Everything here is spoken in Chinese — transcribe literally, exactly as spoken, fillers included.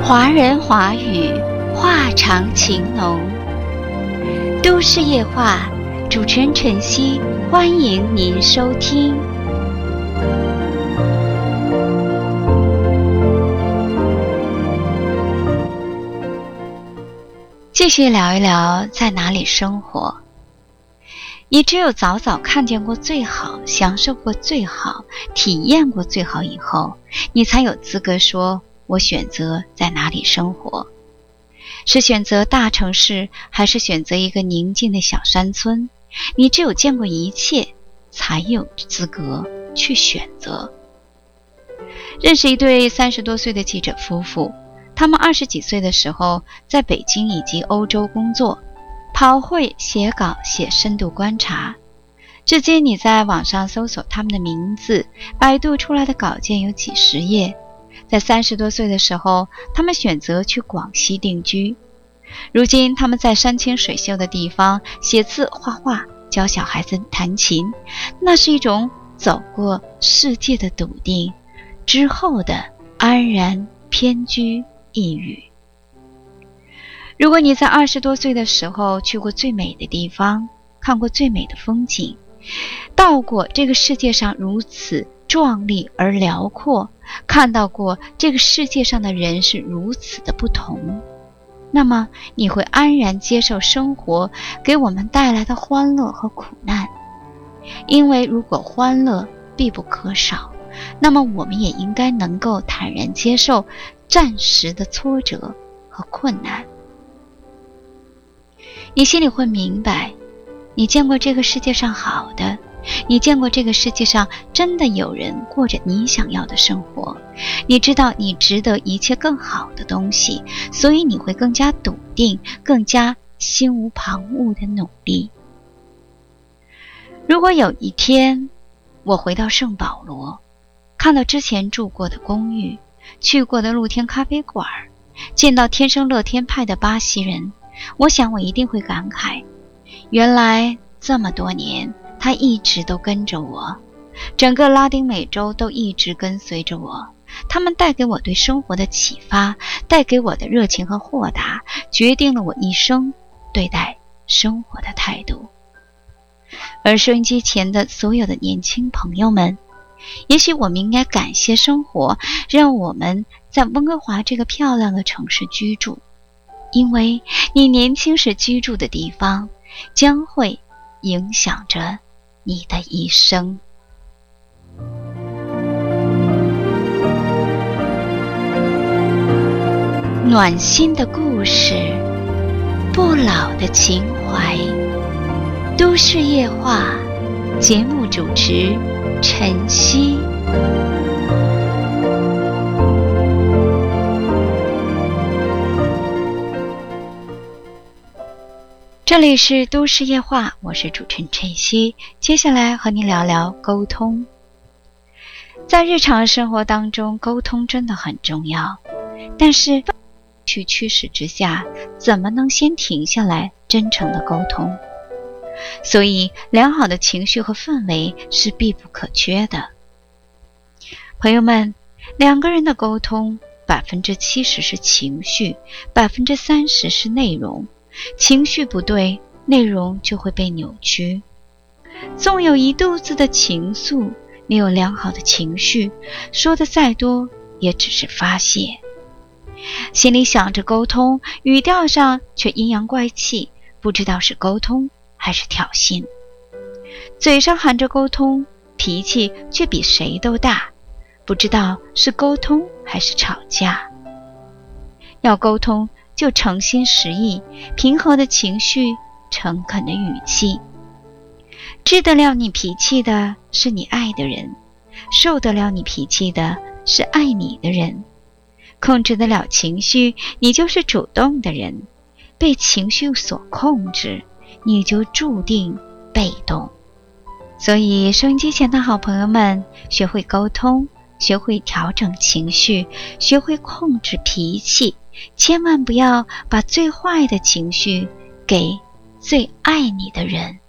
华人华语，话长情浓。都市夜话，主持人晨曦，欢迎您收听。继续聊一聊在哪里生活。你只有早早看见过最好，享受过最好，体验过最好以后，你才有资格说我选择在哪里生活。是选择大城市，还是选择一个宁静的小山村？你只有见过一切，才有资格去选择。认识一对三十多岁的记者夫妇，他们二十几岁的时候在北京以及欧洲工作，跑会写稿写深度观察。至今你在网上搜索他们的名字，百度出来的稿件有几十页。在三十多岁的时候，他们选择去广西定居。如今他们在山清水秀的地方写字画画，教小孩子弹琴，那是一种走过世界的笃定之后的安然偏居一隅。如果你在二十多岁的时候去过最美的地方，看过最美的风景，到过这个世界上如此壮丽而辽阔，看到过这个世界上的人是如此的不同，那么你会安然接受生活给我们带来的欢乐和苦难。因为如果欢乐必不可少，那么我们也应该能够坦然接受暂时的挫折和困难。你心里会明白，你见过这个世界上好的，你见过这个世界上真的有人过着你想要的生活，你知道你值得一切更好的东西，所以你会更加笃定，更加心无旁骛的努力。如果有一天我回到圣保罗，看到之前住过的公寓，去过的露天咖啡馆，见到天生乐天派的巴西人，我想我一定会感慨，原来这么多年他一直都跟着我，整个拉丁美洲都一直跟随着我，他们带给我对生活的启发，带给我的热情和豁达，决定了我一生对待生活的态度。而收音机前的所有的年轻朋友们，也许我们应该感谢生活，让我们在温哥华这个漂亮的城市居住，因为你年轻时居住的地方将会影响着你的一生。暖心的故事，不老的情怀。都市夜话，节目主持晨曦。这里是都市夜话，我是主持人晨曦。接下来和你聊聊沟通。在日常生活当中，沟通真的很重要，但是去驱使之下，怎么能先停下来真诚的沟通？所以良好的情绪和氛围是必不可缺的。朋友们，两个人的沟通百分之七十是情绪，百分之三十是内容。情绪不对，内容就会被扭曲。纵有一肚子的情愫，没有良好的情绪，说的再多也只是发泄。心里想着沟通，语调上却阴阳怪气，不知道是沟通还是挑衅。嘴上喊着沟通，脾气却比谁都大，不知道是沟通还是吵架。要沟通就诚心实意，平和的情绪，诚恳的语气。治得了你脾气的是你爱的人，受得了你脾气的是爱你的人。控制得了情绪，你就是主动的人；被情绪所控制，你就注定被动。所以收音机前的好朋友们，学会沟通，学会调整情绪，学会控制脾气，千万不要把最坏的情绪给最爱你的人。